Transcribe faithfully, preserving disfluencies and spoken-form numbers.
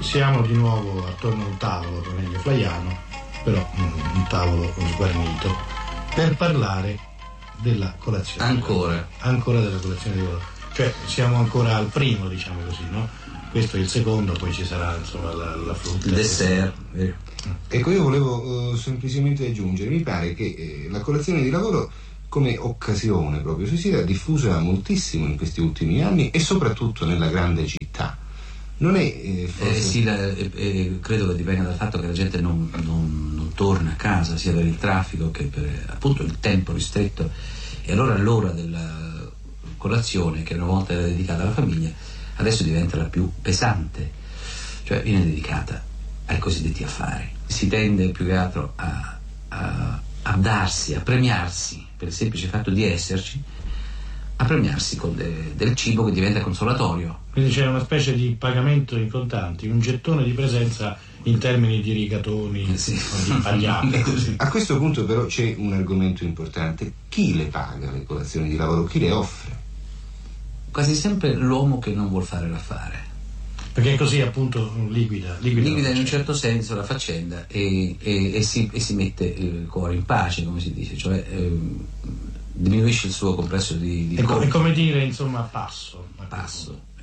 siamo di nuovo attorno a un tavolo Cornelio Flaiano, però un, un tavolo sguarnito, per parlare della colazione. Ancora. Ancora della colazione di lavoro. Cioè siamo ancora al primo, diciamo così, no? Questo è il secondo, poi ci sarà insomma la, la frutta. Il dessert. Eh. Ecco, io volevo uh, semplicemente aggiungere, mi pare che eh, la colazione di lavoro come occasione proprio si sia diffusa moltissimo in questi ultimi anni e soprattutto nella grande città. Non è eh, forse... eh, sì, la, eh, eh, credo che dipenda dal fatto che la gente non, non, non torna a casa sia per il traffico che per appunto il tempo ristretto, e allora l'ora della colazione, che una volta era dedicata alla famiglia, adesso diventa la più pesante, cioè viene dedicata ai cosiddetti affari. Si tende più che altro a, a, a darsi, a premiarsi per il semplice fatto di esserci, a premiarsi con de, del cibo che diventa consolatorio. Quindi c'è una specie di pagamento in contanti, un gettone di presenza in termini di rigatoni, eh sì. o di pagliate. Così. A questo punto però c'è un argomento importante: chi le paga le colazioni di lavoro? Chi le offre? Quasi sempre l'uomo che non vuol fare l'affare. Perché così appunto liquida. Liquida, liquida in un certo senso la faccenda e, e, e, si, e si mette il cuore in pace, come si dice, cioè eh, diminuisce il suo complesso di, di è, co- è come dire insomma passo. passo.